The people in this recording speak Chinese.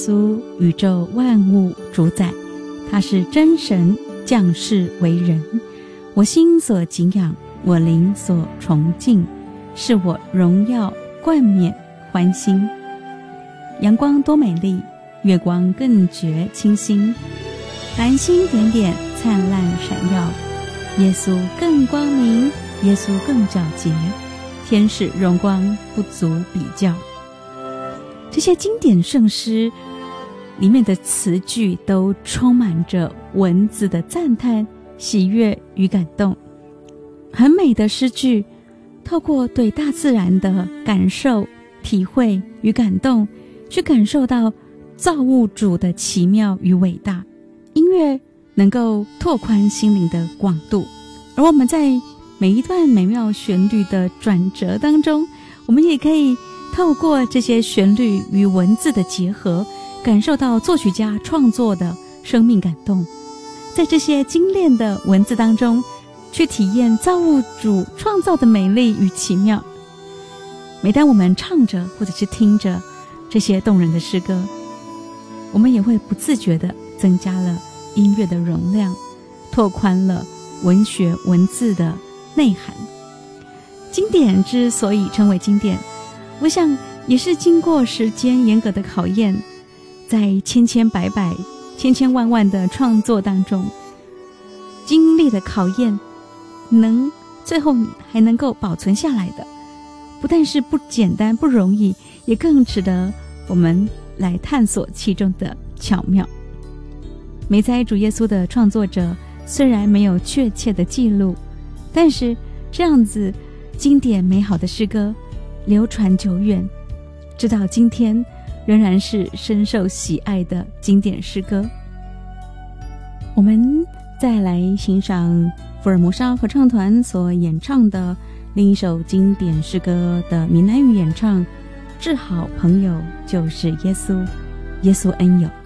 稣宇宙万物主宰，他是真神降世为人，我心所敬仰，我灵所崇敬，是我荣耀冠冕欢欣。阳光多美丽，月光更觉清新，繁星点点灿烂闪耀，耶稣更光明，耶稣更皎洁，天使荣光不足比较。这些经典圣诗里面的词句都充满着文字的赞叹、喜悦与感动，很美的诗句，透过对大自然的感受、体会与感动，去感受到造物主的奇妙与伟大。音乐能够拓宽心灵的广度，而我们在每一段美妙旋律的转折当中，我们也可以透过这些旋律与文字的结合，感受到作曲家创作的生命感动，在这些精炼的文字当中，去体验造物主创造的美丽与奇妙。每当我们唱着或者是听着这些动人的诗歌，我们也会不自觉地增加了音乐的容量，拓宽了文学文字的内涵。经典之所以称为经典，我想也是经过时间严格的考验，在千千百百、千千万万的创作当中，经历的考验，最后还能够保存下来的，不但是不简单不容易，也更值得我们来探索其中的巧妙。美哉主耶稣的创作者虽然没有确切的记录，但是这样子经典美好的诗歌流传久远，直到今天仍然是深受喜爱的经典诗歌。我们再来欣赏福尔摩沙合唱团所演唱的另一首经典诗歌的闽南语演唱，治好朋友就是耶稣，耶稣恩友。